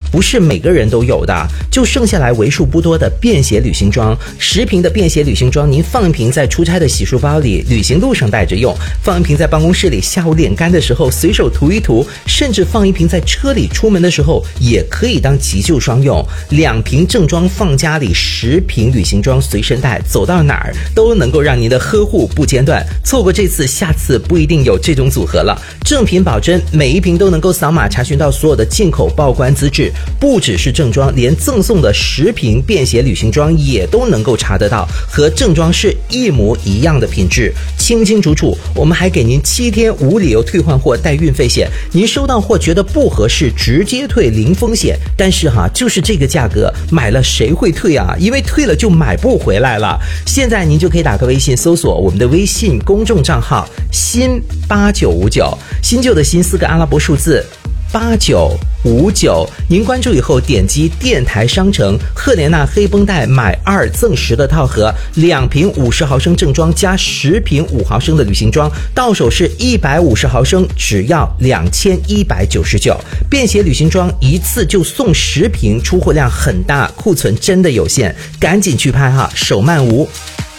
不是每个人都有的，就剩下来为数不多的便携旅行装。10瓶的便携旅行装，您放一瓶在出差的洗漱包里，旅行路上带着用；放一瓶在办公室里，下午脸干的时候随手涂一涂；甚至放一瓶在车里，出门的时候也可以当急救装用。2瓶正装放家里，10瓶旅行装随身带，走到哪儿都能够让您的呵护不间断。错过这次，下次不一定有这种组合了。正品保真，每一瓶都能够扫码查询到所有的进口报关资质，不只是正装，连赠送的10瓶便携旅行装也都能够查得到，和正装是一模一样的品质，清清楚楚。我们还给您7天无理由退换货带运费险，您收到货觉得不合适，直接退零风险。但是就是这个价格，买了谁会退啊？因为退了就买不回来了。现在您就可以打开微信搜索我们的微信公众账号新8959，新旧的新4个阿拉伯数字8959，您关注以后点击电台商城，赫莲娜黑绷带买2赠10的套盒，2瓶50毫升正装加10瓶5毫升的旅行装，到手是150毫升，只要2199。便携旅行装一次就送10瓶，出货量很大，库存真的有限，赶紧去拍手慢无。